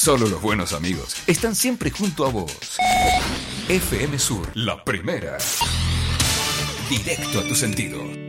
Solo los buenos amigos están siempre junto a vos. FM Sur, la primera. Directo a tus sentidos.